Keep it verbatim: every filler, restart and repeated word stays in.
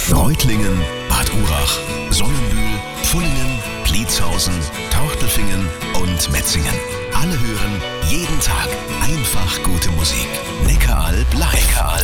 Reutlingen, Bad Urach, Sonnenbühl, Pfullingen, Pliezhausen, Tortelfingen und Metzingen. Alle hören jeden Tag einfach gute Musik. Neckaralb live.